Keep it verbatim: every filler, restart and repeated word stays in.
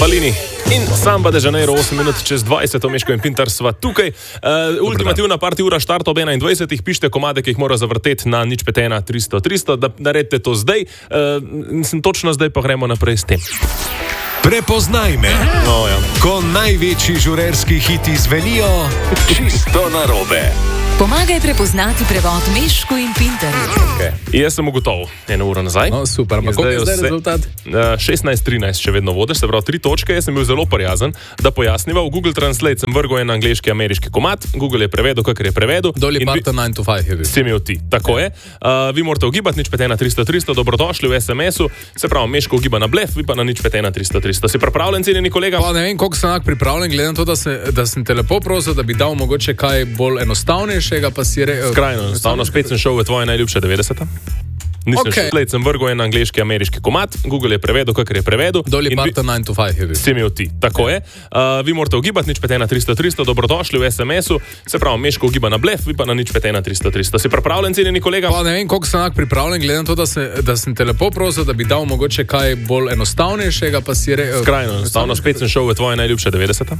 Palini in Samba de Janeiro, osem minut čez dvajset, Meško in Pintar sva tukaj. Uh, ultimativna party ura štarta ob enaindvajsetih, pišite komade, ki jih mora zavrteti na nič pet ena tristo tristo, da naredite to zdaj. Uh, sem točno zdaj, pa gremo naprej s tem. Prepoznaj me. No, ja. Ko največji žurerski hiti zvenijo čisto narobe. Pomagaj prepoznati prevod Meško in Pintarju. Okay. Jaz sem ugotovil eno uro nazaj. No, super, pa koliko je zdaj rezultat? šestnajst trinajst, še vedno vodiš, se pravi tri točke. Jaz sem bil zelo prijazen, da pojasniva. V Google Translate sem vrgel en angleški, ameriški komad. Google je prevedel, kakor je prevedel. Dolly Parton nine to five je bil. Si imel ti, tako je. Uh, vi morate ugibati nič pet ena tristo tristo, dobrodošli v es em esu. Se pravi, Meško ugiba na blef, vi pa na nič pet ena tristo tristo. Si pripravljen, cenjeni kolega? Pa ne vem, koliko sem enak pripravljen, gledam to, da, se, da sem te lepo prosil, da bi dal mogoče kaj bolj enostavnejšega, pa si re... Skrajno enostavno, spet sem šel v tvoje najljubše devetdeseta. Nisem Okay. šel, sem vrgel en angleški, ameriški komad. Google je prevedel, kakor je prevedel. Dolly Parton nine to five je bil. Si imel ti, tako je. Uh, vi morate ugibati nič pet ena tristo tristo, dobrodošli v es em esu. Se pravi, Meško ugiba na blef, vi pa na nič pet ena tristo tristo. Si pripravljen, cenjeni kolega? Pa ne vem, koliko sem enak pripravljen, gledam to, da, se, da sem te lepo prosil, da bi dal mogoče kaj bolj enostavnejšega, pa si re... Skrajno enostavno, spet sem šel v tvoje najljubše devetdeseta.